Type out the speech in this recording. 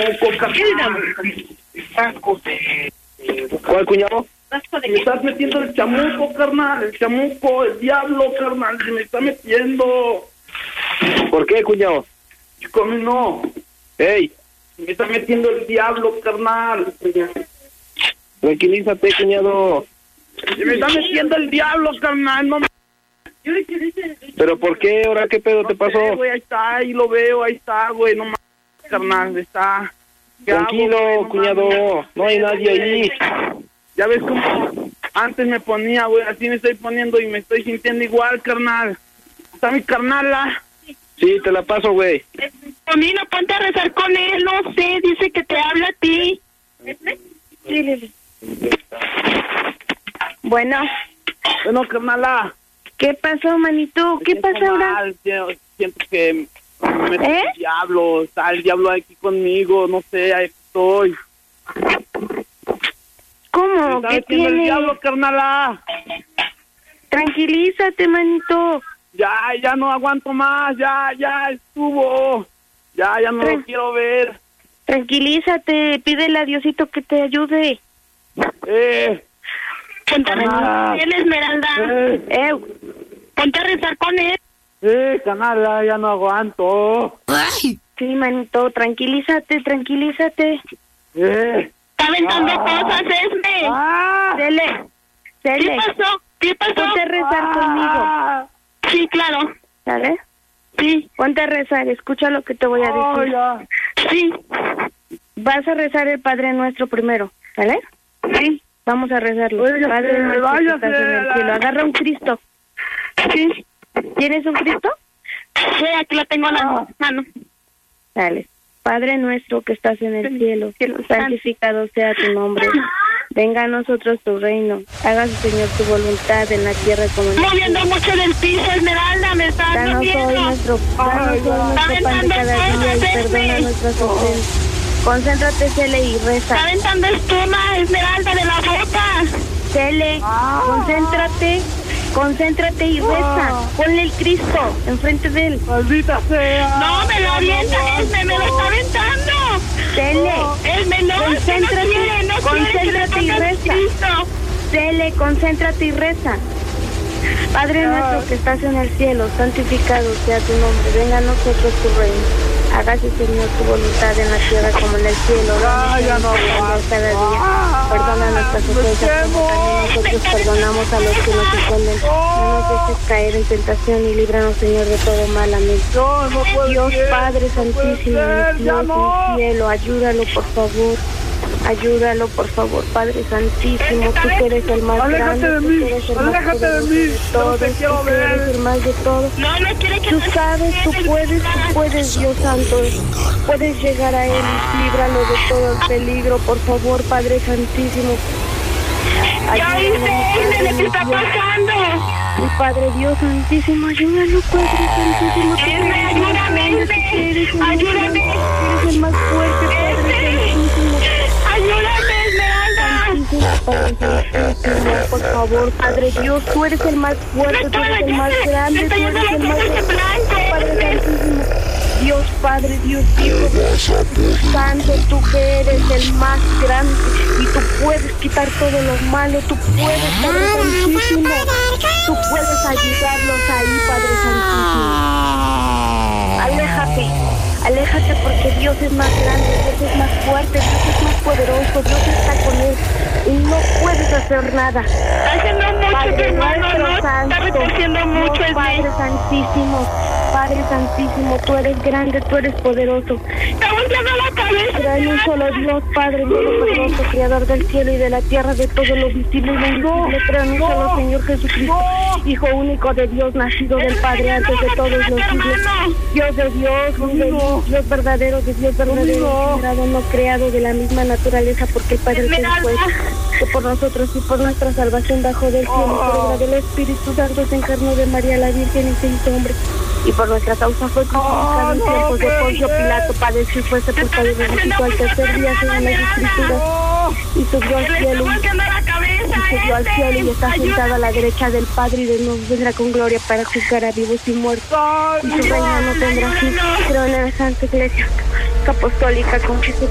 chamuco, carnal. ¿Cuál, cuñado? Me estás metiendo el chamuco, carnal. El chamuco, el diablo, carnal. Se me está metiendo. ¿Por qué, cuñado? Chico, a mí no. ¡Ey! Se me está metiendo el diablo, carnal. Tranquilízate, cuñado. Se me está metiendo el diablo, carnal. No me... ¿Pero por qué? ¿Ahora qué pedo te pasó? Güey, ahí está, ahí lo veo, ahí está, güey. No mames, carnal, está. Tranquilo, hago, cuñado. No hay nadie ahí. Ya ves cómo antes me ponía, güey. Así me estoy poniendo y me estoy sintiendo igual, carnal. ¿Está mi carnala? Sí, te la paso, güey. Conino, ponte a rezar con él, no sé, dice que te habla a ti. Sí. Bueno, carnala. ¿qué pasó, manito? ¿Qué pasa ahora? Siento que me mete el diablo. Está el diablo aquí conmigo, no sé, ahí estoy. ¿Cómo? ¿Está ¿Qué metiendo el tiene? diablo, carnala? Tranquilízate, manito. Ya no aguanto más, ya estuvo. Ya no lo quiero ver. Tranquilízate, pídele a Diosito que te ayude. Ponte a rezar con él, Esmeralda. Ponte a rezar con él. Canala, ya no aguanto. Sí, manito, tranquilízate. Está aventando cosas, Esme. Cele. ¿Qué pasó? Ponte a rezar conmigo. Sí, claro. ¿Sabes? Sí. Ponte a rezar, escucha lo que te voy a decir. Sí. Vas a rezar el Padre Nuestro primero, ¿vale? Sí. Vamos a rezarlo. Padre Nuestro que estás en el cielo. Agarra un Cristo. Sí. ¿Tienes un Cristo? Sí, aquí lo tengo en la mano. Dale. Padre Nuestro que estás en el cielo, santificado sea tu nombre. Venga a nosotros tu reino. Hágase, Señor, tu voluntad en la tierra como en el cielo. Moviendo mucho del piso, Esmeralda, me está dando miedo. Danos hoy nuestro pan de cada día y perdona nuestras ofensas. Concéntrate, Cele, y reza. Está aventando espuma, Esmeralda, de la boca. Cele, concéntrate y reza. Ponle el Cristo enfrente de él. Maldita sea. No, me lo avienta, Esme, me lo está aventando. Cele, Esme, no, concéntrate y reza. Cele, concéntrate y reza. Padre nuestro que estás en el cielo, santificado sea tu nombre. Venga a nosotros tu reino. Hágase, Señor, tu voluntad en la tierra como en el cielo. Ya no aguanto. Cada día. Perdona nuestras ofensas como también nosotros perdonamos a los que nos ofenden. No nos dejes caer en tentación y líbranos, Señor, de todo mal. Amén. Dios Padre Santísimo, Dios del cielo, ayúdalo, por favor. Ayúdalo, por favor, Padre Santísimo. Tú que eres el más grande, tú que eres el más poderoso de todos, tú que eres el más de todos. No quiere que Tú sabes, tú puedes, Dios Santo. Puedes llegar a Él, líbralo de todo el peligro, por favor, Padre Santísimo. Ya viste, ¿qué está pasando? Mi Padre Dios Santísimo, ayúdalo, Padre Santísimo. Ayúdame. Eres el más fuerte, Padre Santísimo. Ayúdame, Esmeralda. Padre Santísimo, por favor, Padre Dios, tú eres el más fuerte, tú eres el más grande, tú eres el más Padre Santísimo. Dios Padre, Dios Hijo, Santo, tú que eres el más grande y tú puedes quitar todo lo malo, tú puedes, Padre Santísimo, tú puedes ayudarlos ahí, Padre Santísimo. Aléjate porque Dios es más grande, Dios es más fuerte, Dios es más poderoso, Dios está con él y no puedes hacer nada. Está haciendo mucho, Padre hermano, nuestro no santo, está retorciendo mucho, Dios, Padre Santísimo, tú eres grande, tú eres poderoso. Está volteando la cabeza. Pero hay un solo Dios, Padre poderoso, Creador del cielo y de la tierra, de todo lo visible y lo invisible. Creo en un solo Señor Jesucristo, Hijo único de Dios, nacido del Padre antes de todos los siglos. Dios de Dios, Dios verdadero de Dios verdadero, creado, no creado, de la misma naturaleza, porque el Padre fue que por nosotros y por nuestra salvación bajó del cielo, por obra del Espíritu Santo se encarnó de María la Virgen y se hizo hombre, y por nuestra causa fue crucificado en tiempos de Poncio Pilato, padeció y fue sepultado y resucitó al tercer día según las Escrituras, y subió al cielo, y está sentado a la derecha del Padre, y de nuevo vendrá con gloria para juzgar a vivos y muertos, y su reino no tendrá fin. Creo en la Santa Iglesia Apostólica con Jesús